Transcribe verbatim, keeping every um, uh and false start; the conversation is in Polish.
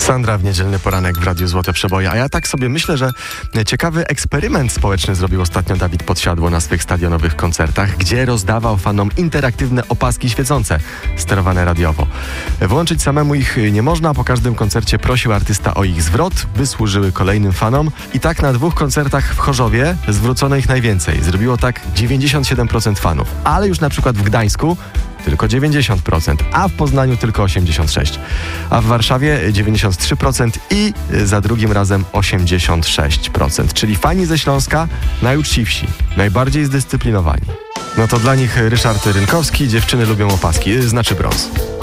Sandra w niedzielny poranek w Radiu Złote Przeboje. A ja tak sobie myślę, że ciekawy eksperyment społeczny zrobił ostatnio Dawid Podsiadło na swych stadionowych koncertach, gdzie rozdawał fanom interaktywne opaski świecące, sterowane radiowo. Włączyć samemu ich nie można, po każdym koncercie prosił artysta o ich zwrot, by służyły kolejnym fanom. I tak na dwóch koncertach w Chorzowie zwrócono ich najwięcej. Zrobiło tak dziewięćdziesiąt siedem procent fanów. Ale już na przykład w Gdańsku tylko dziewięćdziesiąt procent, a w Poznaniu tylko osiemdziesiąt sześć procent, a w Warszawie dziewięćdziesiąt trzy procent i za drugim razem osiemdziesiąt sześć procent. Czyli fani ze Śląska najuczciwsi, najbardziej zdyscyplinowani. No to dla nich Ryszard Rynkowski, dziewczyny lubią opaski, znaczy brąz.